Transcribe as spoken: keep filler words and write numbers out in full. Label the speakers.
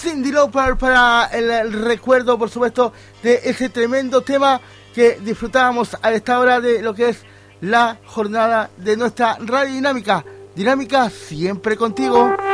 Speaker 1: Cyndi Lauper para el, el recuerdo, por supuesto, de ese tremendo tema que disfrutábamos a esta hora de lo que es la jornada de nuestra Radio Dinámica. Dinámica siempre contigo.